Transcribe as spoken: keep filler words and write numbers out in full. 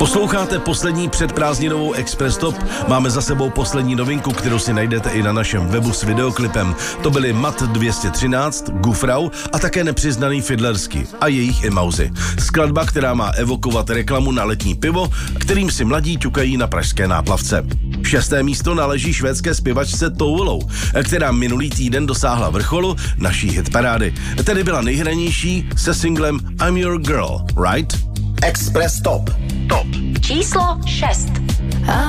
Posloucháte poslední předprázdninovou Express Top. Máme za sebou poslední novinku, kterou si najdete i na našem webu s videoklipem. To byly Mat dvě stě třináct, Gufrau a také Nepřiznaný Fidlersky a jejich Emauzy. Skladba, která má evokovat reklamu na letní pivo, kterým si mladí ťukají na pražské náplavce. Šesté místo náleží švédské zpěvačce Touvolou, která minulý týden dosáhla vrcholu naší hitparády. Tedy byla nejhranější se singlem I'm Your Girl, right? Express Top. Top. Číslo šest.